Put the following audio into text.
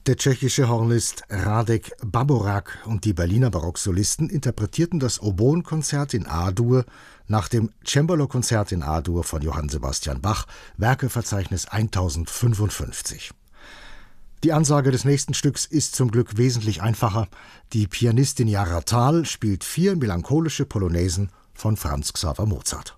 Der tschechische Hornist Radek Baborak und die Berliner Barocksolisten interpretierten das Oboenkonzert in A-Dur nach dem Cembalo-Konzert in A-Dur von Johann Sebastian Bach, Werkeverzeichnis 1055. Die Ansage des nächsten Stücks ist zum Glück wesentlich einfacher. Die Pianistin Jara Thal spielt 4 melancholische Polonäsen von Franz Xaver Mozart.